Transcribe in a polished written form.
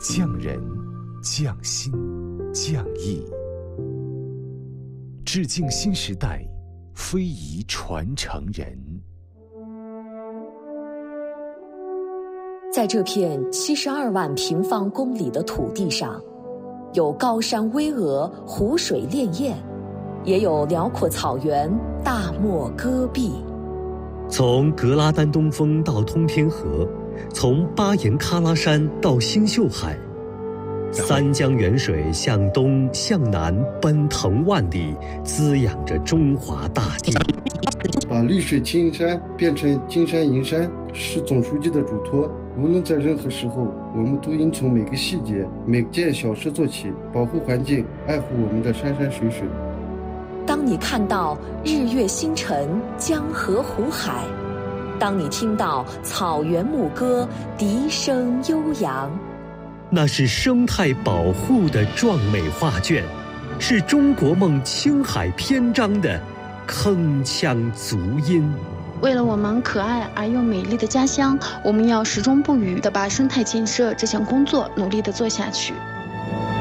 匠人、匠心、匠艺，致敬新时代，非遗传承人。 在这片72万平方公里的土地上，有高山巍峨、湖水潋滟，也有辽阔草原、大漠戈壁。 从格拉丹东峰到通天河，从巴颜喀拉山到星宿海，三江源水向东向南奔腾万里，滋养着中华大地。 把绿水青山变成金山银山，是总书记的嘱托。无论在任何时候，我们都应从每个细节、每件小事做起，保护环境，爱护我们的山山水水。 当你看到日月星辰、江河湖海，当你听到草原牧歌笛声悠扬， 那是生态保护的壮美画卷，是中国梦青海篇章的铿锵足音。 为了我们可爱而又美丽的家乡，我们要始终不渝地把生态建设这项工作努力地做下去。